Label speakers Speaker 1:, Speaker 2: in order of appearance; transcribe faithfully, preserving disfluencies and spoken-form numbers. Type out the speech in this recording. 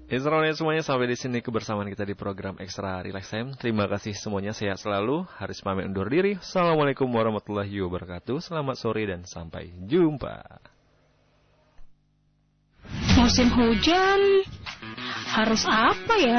Speaker 1: Israel semuanya, sampai di sini kebersamaan kita di program Extra Relax Time. Terima kasih semuanya, sehat selalu. Haris pamit undur diri. Assalamualaikum warahmatullahi wabarakatuh. Selamat sore dan sampai jumpa.
Speaker 2: Musim hujan harus apa ya?